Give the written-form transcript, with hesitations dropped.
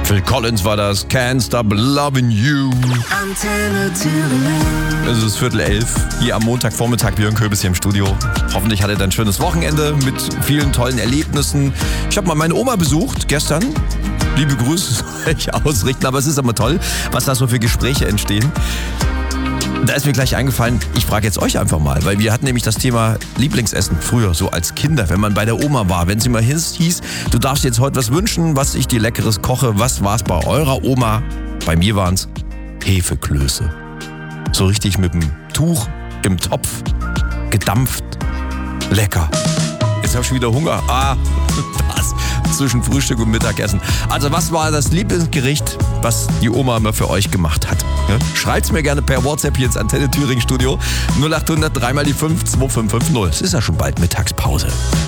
Phil Collins war das. Can't Stop Loving You. Antenne Thüringen. Es ist 10:45 hier am Montagvormittag. Björn Köbis hier im Studio. Hoffentlich hattet ihr ein schönes Wochenende mit vielen tollen Erlebnissen. Ich habe mal meine Oma besucht gestern. Liebe Grüße soll ich ausrichten, aber es ist immer toll, was da so für Gespräche entstehen. Da ist mir gleich eingefallen, ich frage jetzt euch einfach mal, weil wir hatten nämlich das Thema Lieblingsessen früher, so als Kinder, wenn man bei der Oma war. Wenn sie mal hieß, du darfst jetzt heute was wünschen, was ich dir Leckeres koche. Was war es bei eurer Oma? Bei mir waren es Hefeklöße. So richtig mit dem Tuch im Topf, gedampft, lecker. Jetzt habe ich wieder Hunger. Das zwischen Frühstück und Mittagessen. Also was war das Lieblingsgericht, was die Oma immer für euch gemacht hat? Ja? Schreibt's mir gerne per WhatsApp hier ins Antenne Thüringen Studio 0800 3 mal die 5 2550. Es ist ja schon bald Mittagspause.